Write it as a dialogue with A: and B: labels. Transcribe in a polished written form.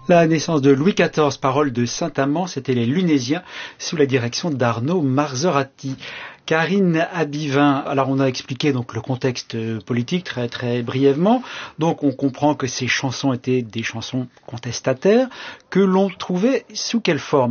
A: La naissance de Louis XIV, parole de Saint-Amand, c'était les Lunésiens sous la direction d'Arnaud Marzorati. Karine Abivin, alors on a expliqué donc le contexte politique très très brièvement, donc on comprend que ces chansons étaient des chansons contestataires, que l'on trouvait sous quelle forme?